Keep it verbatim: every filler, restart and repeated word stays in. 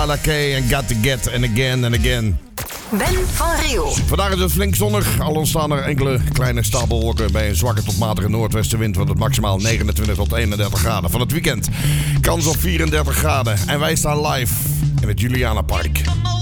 Carla K en Got to Get and Again and Again. Ben van Riel. Vandaag is het flink zonnig, al ontstaan er enkele kleine stapelwolken bij een zwakke tot matige noordwestenwind van het maximaal negenentwintig tot eenendertig graden. Van het weekend kans op vierendertig graden en wij staan live in het Julianapark.